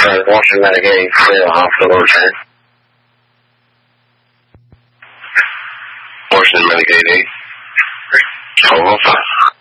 Washington Medicaid, Clear Hospital return. Washington Medicaid 8. 1205.